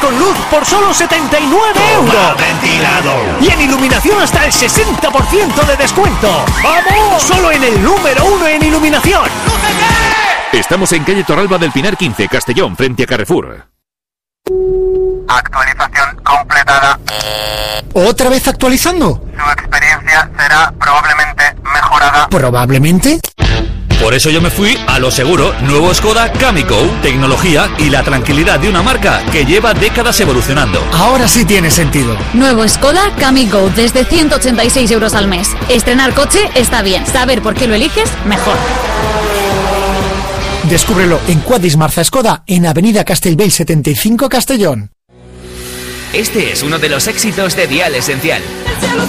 con luz por solo 79 euros. Ventilador. Y en iluminación hasta el 60% de descuento. ¡Vamos! Solo en el número 1 en iluminación. Estamos en calle Torralba del Pinar 15, Castellón, frente a Carrefour. Actualización completada. ¿Otra vez actualizando? Su experiencia será probablemente mejorada. ¿Probablemente? Por eso yo me fui a lo seguro. Nuevo Skoda Kamigo. Tecnología y la tranquilidad de una marca que lleva décadas evolucionando. Ahora sí tiene sentido. Nuevo Skoda Kamigo desde 186 euros al mes. Estrenar coche está bien. Saber por qué lo eliges, mejor. Descúbrelo en Quadris Marza Skoda, en Avenida Castellbell 75, Castellón. Este es uno de los éxitos de Dial Esencial.